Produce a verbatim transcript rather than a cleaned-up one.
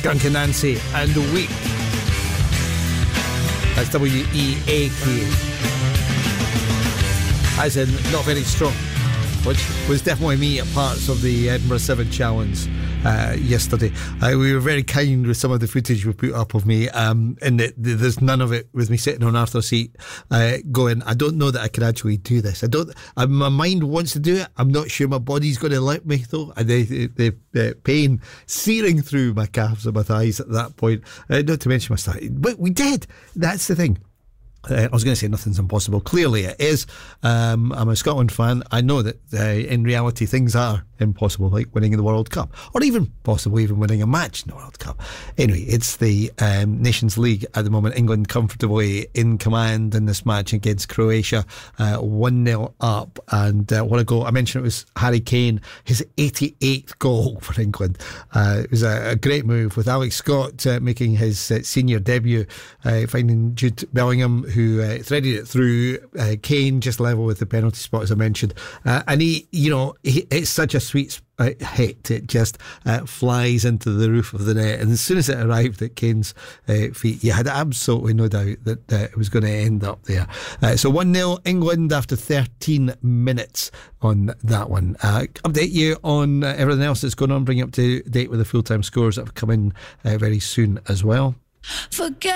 Skunk and Nancy and Weak. That's W E A K. As in, not very strong. Which was definitely me at parts of the Edinburgh Seven Challenge uh, yesterday. Uh, we were very kind with some of the footage we put up of me, um, and the, the, there's none of it with me sitting on Arthur's seat uh, going, I don't know that I can actually do this. I don't. Uh, my mind wants to do it. I'm not sure my body's going to let me, though. And the, the, the pain searing through my calves and my thighs at that point. Uh, not to mention my stomach. But we did. That's the thing. Uh, I was going to say nothing's impossible. Clearly it is. Um, I'm a Scotland fan. I know that uh, in reality things are impossible, like winning the World Cup, or even possible even winning a match in the World Cup. Anyway, it's the um, Nations League at the moment. England comfortably in command in this match against Croatia, uh, one nil up. And uh, what a goal. I mentioned it was Harry Kane, his eighty-eighth goal for England. Uh, it was a, a great move with Alex Scott uh, making his uh, senior debut, uh, finding Jude Bellingham, who uh, threaded it through. uh, Kane just level with the penalty spot, as I mentioned, uh, and he, you know, he, it's such a sweet uh, hit. It just uh, flies into the roof of the net, and as soon as it arrived at Kane's uh, feet, you had absolutely no doubt that uh, it was going to end up there. Uh, so one nil England after thirteen minutes on that one. Uh, update you on uh, everything else that's going on, bring you up to date with the full-time scores that have come in uh, very soon as well. Forget